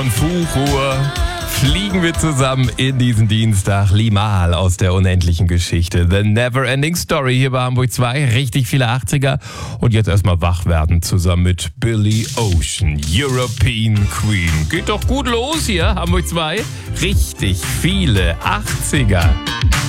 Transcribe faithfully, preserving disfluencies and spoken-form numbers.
Fuchur fliegen wir zusammen in diesen Dienstag. Limahl aus der unendlichen Geschichte. The Never-Ending Story hier bei Hamburg zwei. Richtig viele achtziger. Und jetzt erstmal wach werden zusammen mit Billy Ocean. European Queen. Geht doch gut los hier, Hamburg zwei. Richtig viele achtziger.